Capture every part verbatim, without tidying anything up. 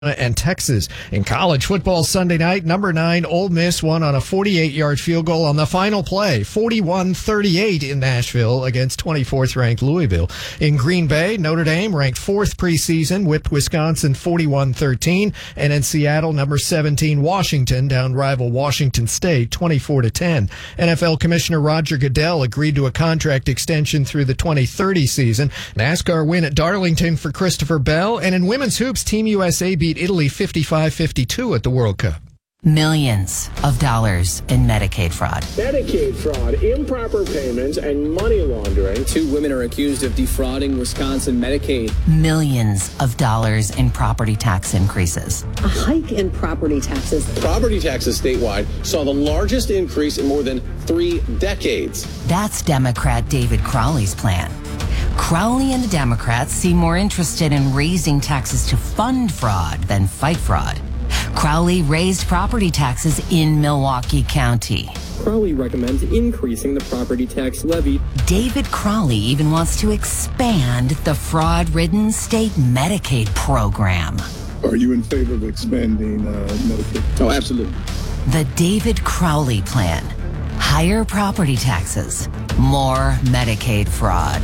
and Texas. In college football Sunday night, number nine Ole Miss won on a forty-eight-yard field goal on the final play, forty-one thirty-eight in Nashville against twenty-fourth ranked Louisville. In Green Bay, Notre Dame, ranked fourth preseason, whipped Wisconsin forty-one thirteen, and in Seattle, number seventeen Washington down rival Washington State twenty-four to ten. N F L Commissioner Roger Goodell agreed to a contract extension through the twenty thirty season. NASCAR win at Darlington for Christopher Bell, and in women's hoops, Team U S A beat Italy fifty-five fifty-two at the World Cup. Millions of dollars in Medicaid fraud. Medicaid fraud, improper payments, and money laundering. Two women are accused of defrauding Wisconsin Medicaid. Millions of dollars in property tax increases. A hike in property taxes. Property taxes statewide saw the largest increase in more than three decades. That's Democrat David Crowley's plan. Crowley and the Democrats seem more interested in raising taxes to fund fraud than fight fraud. Crowley raised property taxes in Milwaukee County. Crowley recommends increasing the property tax levy. David Crowley even wants to expand the fraud-ridden state Medicaid program. Are you in favor of expanding uh, Medicaid? Oh, absolutely. The David Crowley plan. Higher property taxes, more Medicaid fraud.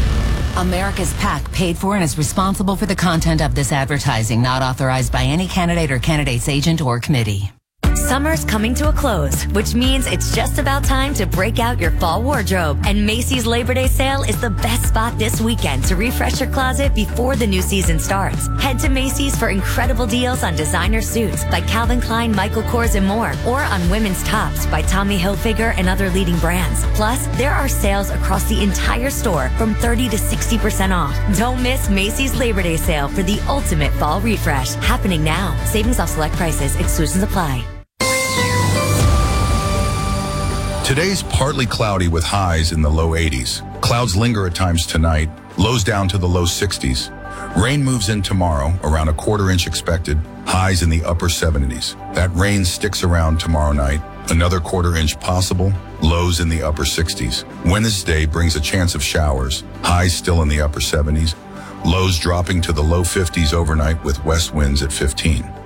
America's PAC paid for and is responsible for the content of this advertising, not authorized by any candidate or candidate's agent or committee. Summer's coming to a close, which means it's just about time to break out your fall wardrobe. And Macy's Labor Day sale is the best spot this weekend to refresh your closet before the new season starts. Head to Macy's for incredible deals on designer suits by Calvin Klein, Michael Kors, and more, or on women's tops by Tommy Hilfiger and other leading brands. Plus, there are sales across the entire store from thirty to sixty percent off. Don't miss Macy's Labor Day sale for the ultimate fall refresh. Happening now. Savings off select prices. Exclusions apply. Today's partly cloudy with highs in the low eighties. Clouds linger at times tonight, lows down to the low sixties. Rain moves in tomorrow, around a quarter inch expected, highs in the upper seventies. That rain sticks around tomorrow night, another quarter inch possible, lows in the upper sixties. Wednesday brings a chance of showers, highs still in the upper seventies, lows dropping to the low fifties overnight with west winds at fifteen.